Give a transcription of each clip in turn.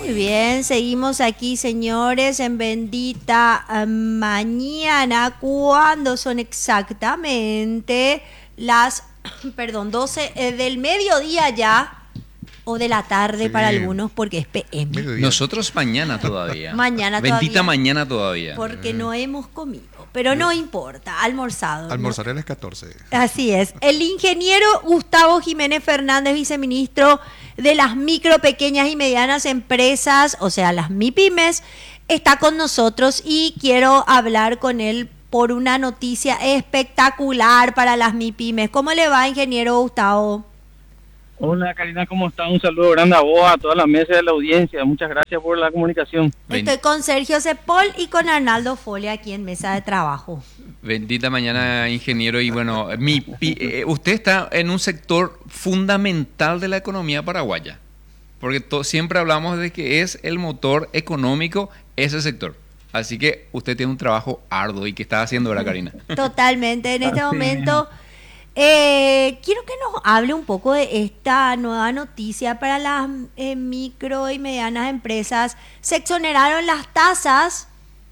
Muy bien, seguimos aquí, señores, en Bendita Mañana, cuando son exactamente las, perdón, 12 del mediodía ya, o de la tarde Sí. para algunos, porque es PM. Mediodía. Nosotros mañana todavía. Mañana Bendita todavía. mañana todavía. Porque no hemos comido, pero no importa, almorzado. Almorzaré ¿no? a las 14. Así es. El ingeniero Gustavo Jiménez Fernández, viceministro de las micro, pequeñas y medianas empresas, o sea, las MIPYMES, está con nosotros y quiero hablar con él por una noticia espectacular para las MIPYMES. ¿Cómo le va, ingeniero Gustavo? Hola Karina, ¿cómo estás? Un saludo grande a vos, a toda la mesa de la audiencia. Muchas gracias por la comunicación. Estoy con Sergio Cepol y con Arnaldo Folia aquí en mesa de trabajo. Bendita mañana, ingeniero. Y bueno, usted está en un sector fundamental de la economía paraguaya, porque siempre hablamos de que es el motor económico ese sector. Así que usted tiene un trabajo arduo y que está haciendo, ¿verdad, Karina? Totalmente. En este Así momento quiero que nos hable un poco de esta nueva noticia para las micro y medianas empresas. Se exoneraron las tasas.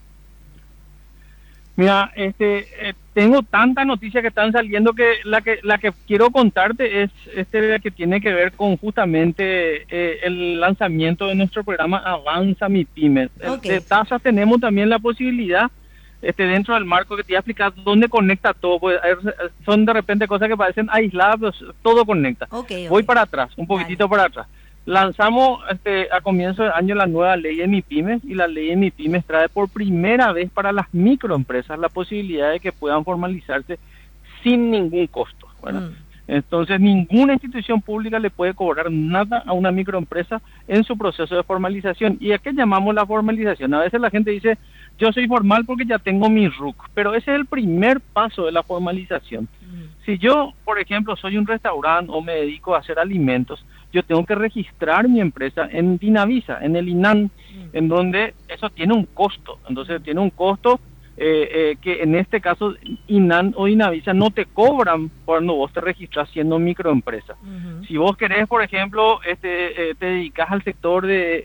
Mira, tengo tantas noticias que están saliendo que la que quiero contarte es la que tiene que ver con justamente el lanzamiento de nuestro programa Avanza MIPYMES. Okay. De tasas tenemos también la posibilidad dentro del marco que te voy a explicar dónde conecta todo, pues son de repente cosas que parecen aisladas, pero todo conecta. Okay. Voy para atrás, un poquitito para atrás. Lanzamos a comienzo del año la nueva ley de MIPYMES, y la ley de MIPYMES trae por primera vez para las microempresas la posibilidad de que puedan formalizarse sin ningún costo, ¿verdad? Entonces ninguna institución pública le puede cobrar nada a una microempresa en su proceso de formalización. ¿Y a qué llamamos la formalización? A veces la gente dice, yo soy formal porque ya tengo mi RUC, pero ese es el primer paso de la formalización. Si yo, por ejemplo, soy un restaurante o me dedico a hacer alimentos, yo tengo que registrar mi empresa en Dinavisa, en el INAN, en donde eso tiene un costo. Entonces tiene un costo que en este caso INAN o Dinavisa no te cobran cuando vos te registras siendo microempresa. Si vos querés, por ejemplo, te dedicas al sector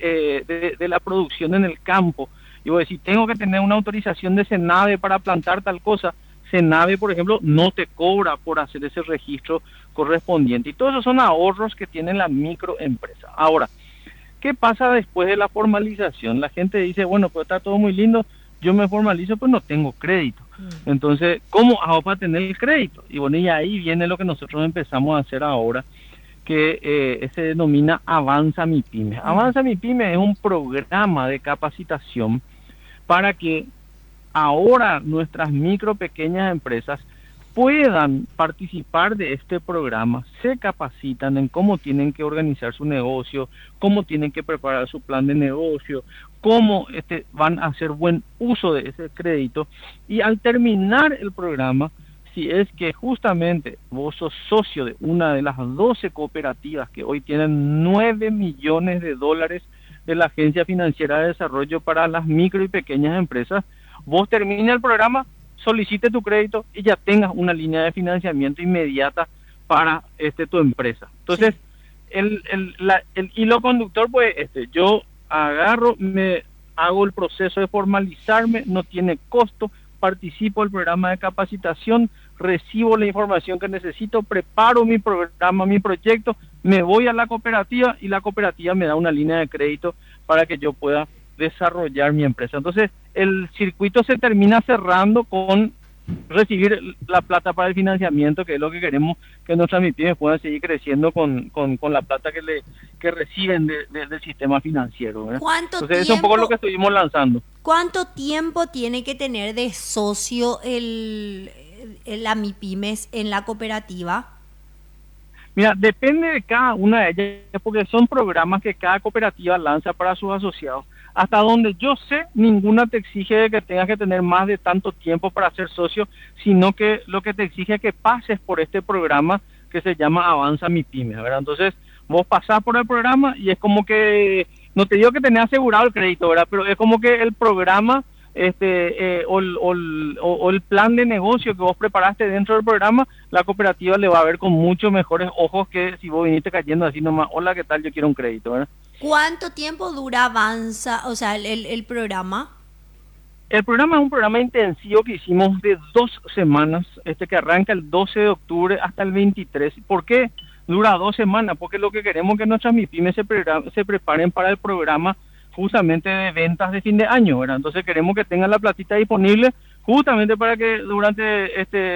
de la producción en el campo, y vos decís, tengo que tener una autorización de SENAVE para plantar tal cosa, SENAVE, por ejemplo, no te cobra por hacer ese registro correspondiente. Y todos esos son ahorros que tiene la microempresa. Ahora, ¿qué pasa después de la formalización? La gente dice, bueno, pues está todo muy lindo, yo me formalizo, pues no tengo crédito. Entonces, ¿cómo hago para tener el crédito? Y bueno, y ahí viene lo que nosotros empezamos a hacer ahora, que se denomina Avanza MIPYMES. Avanza MIPYMES es un programa de capacitación para que ahora nuestras micro, pequeñas empresas puedan participar de este programa, se capacitan en cómo tienen que organizar su negocio, cómo tienen que preparar su plan de negocio, cómo van a hacer buen uso de ese crédito, y al terminar el programa, si es que justamente vos sos socio de una de las 12 cooperativas que hoy tienen 9 millones de dólares de la Agencia Financiera de Desarrollo para las micro y pequeñas empresas, vos termina el programa, solicite tu crédito y ya tengas una línea de financiamiento inmediata para tu empresa. Entonces, el hilo conductor, pues, yo agarro, me hago el proceso de formalizarme, no tiene costo, participo del programa de capacitación, recibo la información que necesito, preparo mi programa, mi proyecto, me voy a la cooperativa y la cooperativa me da una línea de crédito para que yo pueda desarrollar mi empresa. Entonces, el circuito se termina cerrando con recibir la plata para el financiamiento, que es lo que queremos, que nuestras MIPYMES puedan seguir creciendo con la plata que reciben del sistema financiero, ¿verdad? Entonces, eso es un poco lo que estuvimos lanzando. ¿Cuánto tiempo tiene que tener de socio la MIPYMES en la cooperativa? Mira, depende de cada una de ellas, porque son programas que cada cooperativa lanza para sus asociados. Hasta donde yo sé, ninguna te exige de que tengas que tener más de tanto tiempo para ser socio, sino que lo que te exige es que pases por este programa que se llama Avanza MIPYMES, ¿verdad? Entonces, vos pasás por el programa y es como que, no te digo que tenés asegurado el crédito, ¿verdad? Pero es como que el programa o el plan de negocio que vos preparaste dentro del programa, la cooperativa le va a ver con mucho mejores ojos que si vos viniste cayendo así nomás, hola, ¿qué tal? Yo quiero un crédito, ¿verdad? ¿Cuánto tiempo dura Avanza, o sea, el programa? El programa es un programa intensivo que hicimos de 2 semanas, que arranca el 12 de octubre hasta el 23. ¿Por qué dura 2 semanas? Porque lo que queremos es que nuestras MIPYMES se preparen para el programa justamente de ventas de fin de año, ¿verdad? Entonces queremos que tengan la platita disponible justamente para que durante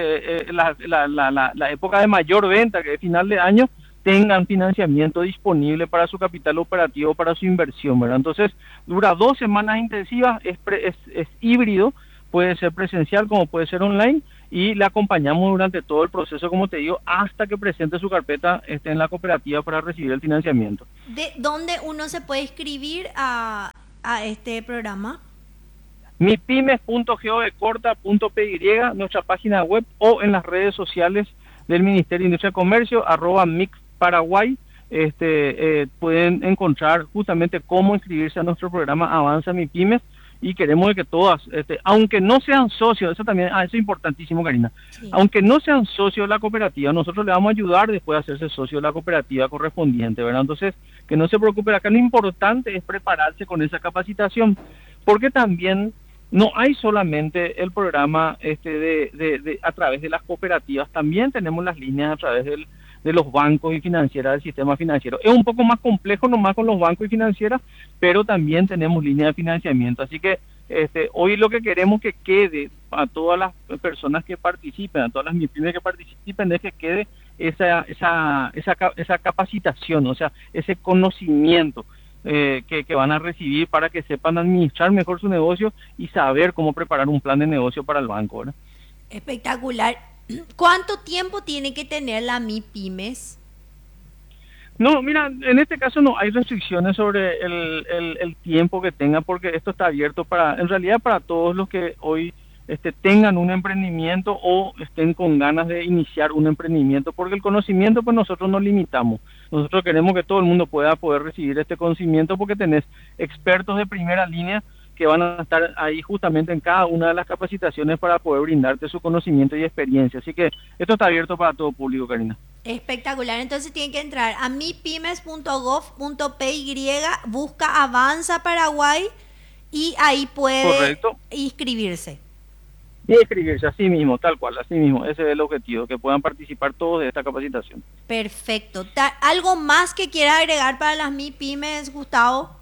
la época de mayor venta, que es final de año, tengan financiamiento disponible para su capital operativo, para su inversión, ¿verdad? Entonces, dura 2 semanas intensivas, es híbrido, puede ser presencial como puede ser online, y le acompañamos durante todo el proceso, como te digo, hasta que presente su carpeta en la cooperativa para recibir el financiamiento. ¿De dónde uno se puede inscribir a este programa? mipymes.godecorta.py, nuestra página web, o en las redes sociales del Ministerio de Industria y Comercio, @micparaguay, pueden encontrar justamente cómo inscribirse a nuestro programa Avanza MIPYMES, y queremos que todas, aunque no sean socios, eso también, eso es importantísimo, Karina, sí. Aunque no sean socios de la cooperativa, nosotros le vamos a ayudar después a hacerse socio de la cooperativa correspondiente, ¿verdad? Entonces, que no se preocupe, acá lo importante es prepararse con esa capacitación, porque también no hay solamente el programa a través de las cooperativas, también tenemos las líneas a través de los bancos y financieras del sistema financiero. Es un poco más complejo nomás con los bancos y financieras, pero también tenemos líneas de financiamiento. Así que hoy lo que queremos que quede a todas las personas que participen, a todas las MIPYMES que participen, es que quede esa capacitación, o sea, ese conocimiento que van a recibir para que sepan administrar mejor su negocio y saber cómo preparar un plan de negocio para el banco, ¿verdad? Espectacular. ¿Cuánto tiempo tiene que tener la MIPYMES? No, mira, en este caso no hay restricciones sobre el tiempo que tenga, porque esto está abierto en realidad para todos los que hoy tengan un emprendimiento o estén con ganas de iniciar un emprendimiento, porque el conocimiento pues nosotros no limitamos. Nosotros queremos que todo el mundo pueda poder recibir este conocimiento, porque tenés expertos de primera línea que van a estar ahí justamente en cada una de las capacitaciones para poder brindarte su conocimiento y experiencia. Así que esto está abierto para todo público, Karina. Espectacular. Entonces tienen que entrar a mipymes.gov.py, busca Avanza Paraguay y ahí puede Correcto. Inscribirse. Y inscribirse, así mismo, tal cual, así mismo. Ese es el objetivo, que puedan participar todos de esta capacitación. Perfecto. ¿Algo más que quiera agregar para las MIPYMES, Gustavo?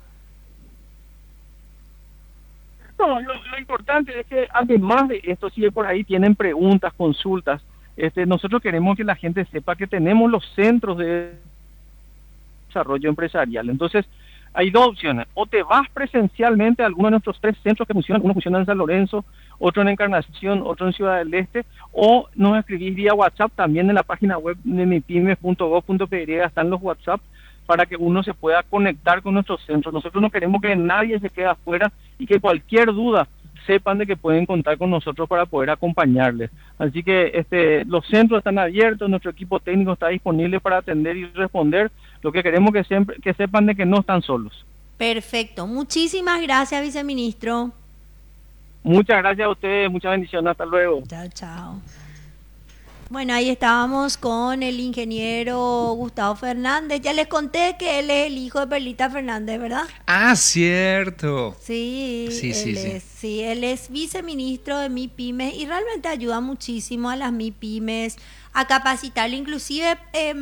No, lo importante es que además de esto, si por ahí tienen preguntas, consultas, nosotros queremos que la gente sepa que tenemos los centros de desarrollo empresarial. Entonces, hay dos opciones: o te vas presencialmente a alguno de nuestros 3 centros que funcionan, uno funciona en San Lorenzo, otro en Encarnación, otro en Ciudad del Este, o nos escribís vía WhatsApp. También en la página web de mipymes.gov.py están los WhatsApp para que uno se pueda conectar con nuestros centros. Nosotros no queremos que nadie se quede afuera, y que cualquier duda sepan de que pueden contar con nosotros para poder acompañarles. Así que los centros están abiertos, nuestro equipo técnico está disponible para atender y responder. Lo que queremos que sepan de que no están solos. Perfecto. Muchísimas gracias, viceministro. Muchas gracias a ustedes, muchas bendiciones, hasta luego. Chao, chao. Bueno, ahí estábamos con el ingeniero Gustavo Fernández. Ya les conté que él es el hijo de Perlita Fernández, ¿verdad? Ah, cierto. Sí, él es viceministro de MIPYMES y realmente ayuda muchísimo a las MIPYMES a capacitarle. Inclusive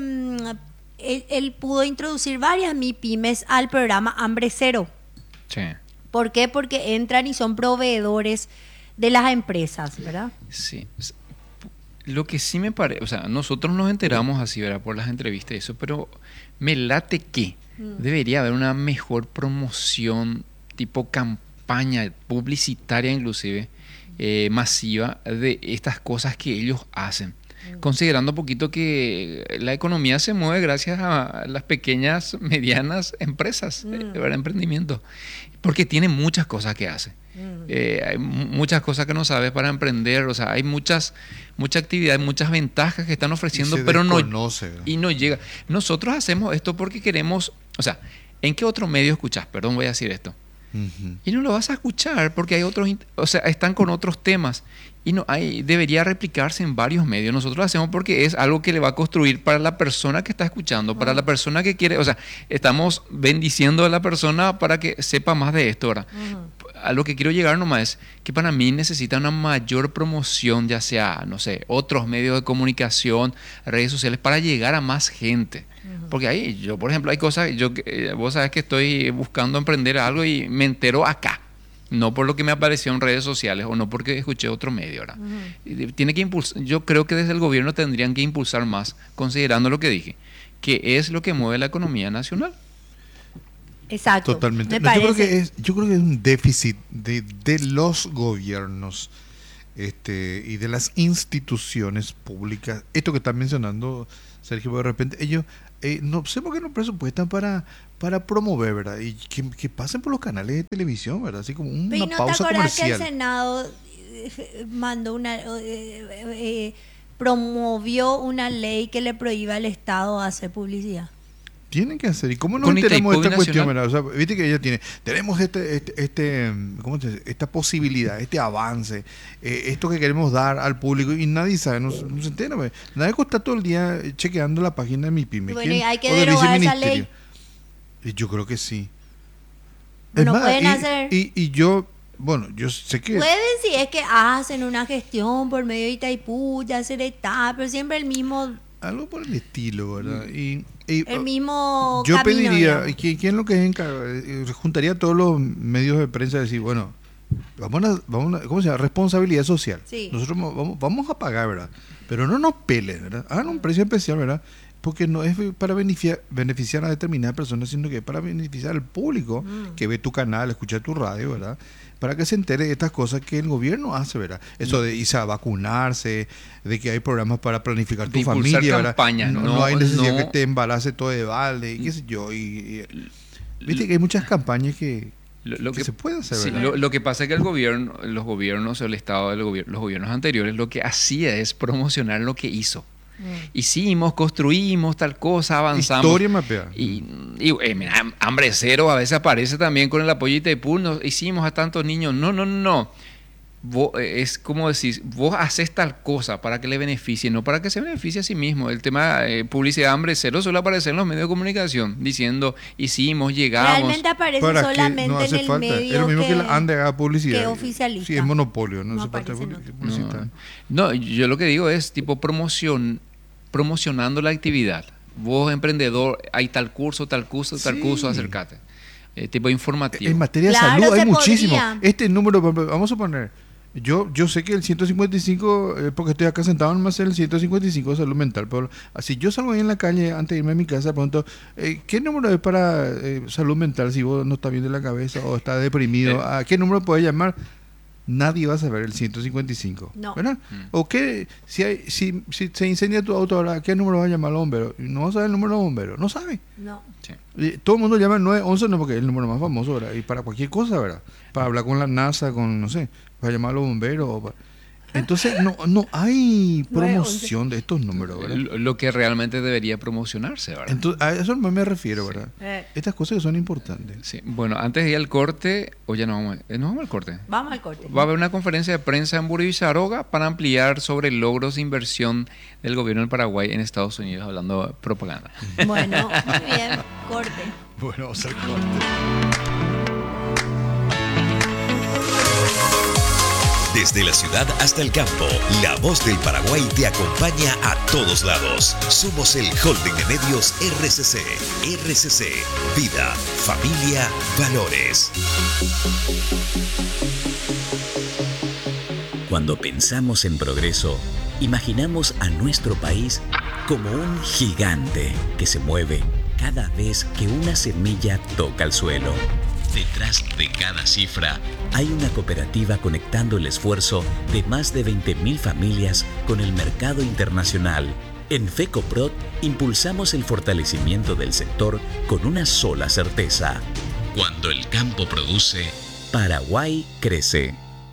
él pudo introducir varias MIPYMES al programa Hambre Cero. Sí. ¿Por qué? Porque entran y son proveedores de las empresas, ¿verdad? Sí. Lo que sí me parece, o sea, nosotros nos enteramos así, ¿verdad? Por las entrevistas y eso, pero me late que debería haber una mejor promoción, tipo campaña publicitaria inclusive, masiva, de estas cosas que ellos hacen. Considerando un poquito que la economía se mueve gracias a las pequeñas, medianas empresas, ¿verdad? Emprendimiento, porque tiene muchas cosas que hace. Hay muchas cosas que no sabes para emprender, o sea, hay mucha actividad, muchas ventajas que están ofreciendo, pero no llega. Nosotros hacemos esto porque queremos, o sea, ¿en qué otro medio escuchás? Perdón, voy a decir esto. Y no lo vas a escuchar porque hay otros, o sea, están con otros temas. Y no hay, debería replicarse en varios medios. Nosotros lo hacemos porque es algo que le va a construir para la persona que está escuchando, para la persona que quiere, o sea, estamos bendiciendo a la persona para que sepa más de esto ahora. A lo que quiero llegar nomás es que para mí necesita una mayor promoción, ya sea, no sé, otros medios de comunicación, redes sociales, para llegar a más gente. Porque ahí, yo, por ejemplo, hay cosas, vos sabés que estoy buscando emprender algo y me entero acá. No por lo que me apareció en redes sociales o no porque escuché otro medio, ¿verdad? Tiene que impulsar, yo creo que desde el gobierno tendrían que impulsar más, considerando lo que dije, que es lo que mueve la economía nacional. Exacto. Totalmente. Me No, parece. yo creo que es un déficit de los gobiernos y de las instituciones públicas. Esto que está mencionando Sergio, de repente ellos no sé por qué no presupuestan para promover, ¿verdad? Y que pasen por los canales de televisión, ¿verdad? Así como una Pero ¿no te pausa acordás que el comercial. Senado mandó promovió una ley que le prohíbe al Estado hacer publicidad? Tienen que hacer. ¿Y cómo no Con tenemos Itaipu esta cuestión, Nacional. verdad? O sea, viste que ella tenemos ¿cómo se dice? Esta posibilidad, este avance, esto que queremos dar al público y nadie sabe, no se entera. Pues. Nadie está todo el día chequeando la página de MIPYME. Bueno, y hay que O del derogar esa viceministerio. ley. Y yo creo que sí. Bueno, Es más, pueden hacer. y yo, bueno, yo sé que Pueden si es que hacen una gestión por medio de Itaipú, ya se le está, pero siempre el mismo algo por el estilo, ¿verdad? Y el mismo yo camino, pediría, digamos. ¿quién lo que es juntaría a todos los medios de prensa y decir, bueno, vamos a, ¿cómo se llama? Responsabilidad social. Sí. Nosotros vamos a pagar, ¿verdad? Pero no nos pelen, ¿verdad? Hagan un precio especial, ¿verdad? Porque no es para beneficiar a determinadas personas, sino que es para beneficiar al público que ve tu canal, escucha tu radio, ¿verdad? Para que se entere de estas cosas que el gobierno hace, ¿verdad? Eso de irse a vacunarse, de que hay programas para planificar tu De impulsar familia, ¿verdad? campañas, No hay necesidad no. que te embalace todo de balde, y qué sé yo. Viste que hay muchas campañas que se pueden hacer, sí, ¿verdad? lo que pasa es que el gobierno, los gobiernos, el Estado, los gobiernos anteriores, lo que hacía es promocionar lo que hizo. Hicimos, construimos tal cosa, avanzamos. Historia mapeada. Mira, Hambre Cero a veces aparece también con el apoyo de Itaipú. Hicimos a tantos niños. No. Es como decís, vos haces tal cosa para que le beneficie, no para que se beneficie a sí mismo. El tema publicidad Hambre Cero suele aparecer en los medios de comunicación diciendo, hicimos, llegamos. Realmente aparece ¿Para qué? solamente No hace en el falta. medio Es lo mismo que la ANDE haga publicidad. que oficialista. Sí, es monopolio, no No hace falta aparece, no. publicidad. No, yo lo que digo es tipo promocionando la actividad. Vos, emprendedor, hay tal curso, Sí. acércate. Tipo informativo. En materia Claro, de salud hay se muchísimo. podría. Este número, vamos a poner, yo sé que el 155, porque estoy acá sentado, no me hace el 155 de salud mental, pero si yo salgo ahí en la calle antes de irme a mi casa, pregunto, ¿qué número es para salud mental si vos no estás bien de la cabeza o estás deprimido? ¿A qué número puedes llamar? Nadie va a saber el 155, No. ¿verdad? O qué, si se incendia tu auto ahora, ¿qué número va a llamar al bombero? Y no va a saber el número del bombero, no sabe. No. Sí. Y todo el mundo llama el 911 no porque es el número más famoso, ¿verdad? Y para cualquier cosa, ¿verdad? Para hablar con la NASA, no sé, para llamar a los bomberos. Entonces, no hay promoción de estos números, ¿verdad? Lo que realmente debería promocionarse, ¿verdad? Entonces, a eso me refiero, ¿verdad? Estas cosas que son importantes. Sí. Bueno, antes de ir al corte, o ya no vamos al corte. Vamos al corte. Va a haber una conferencia de prensa en Buribisharoga para ampliar sobre logros de inversión del gobierno del Paraguay en Estados Unidos, hablando de propaganda. Bueno, muy bien, corte. Bueno, vamos al corte. Desde la ciudad hasta el campo, la voz del Paraguay te acompaña a todos lados. Somos el holding de medios RCC. RCC, vida, familia, valores. Cuando pensamos en progreso, imaginamos a nuestro país como un gigante que se mueve cada vez que una semilla toca el suelo. Detrás de cada cifra hay una cooperativa conectando el esfuerzo de más de 20.000 familias con el mercado internacional. En FECOPROD impulsamos el fortalecimiento del sector con una sola certeza. Cuando el campo produce, Paraguay crece.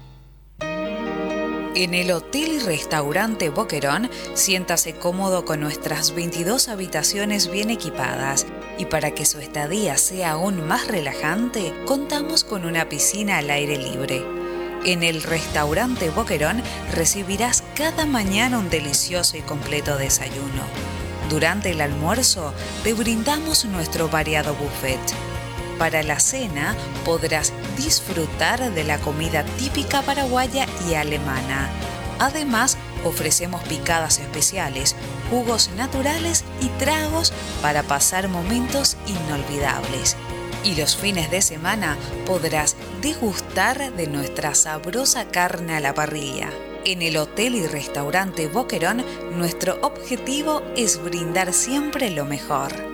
En el Hotel y Restaurante Boquerón, siéntase cómodo con nuestras 22 habitaciones bien equipadas Y para que su estadía sea aún más relajante, contamos con una piscina al aire libre. En el restaurante Boquerón recibirás cada mañana un delicioso y completo desayuno. Durante el almuerzo te brindamos nuestro variado buffet. Para la cena podrás disfrutar de la comida típica paraguaya y alemana. Además, ofrecemos picadas especiales, jugos naturales y tragos para pasar momentos inolvidables. Y los fines de semana podrás degustar de nuestra sabrosa carne a la parrilla. En el Hotel y Restaurante Boquerón, nuestro objetivo es brindar siempre lo mejor.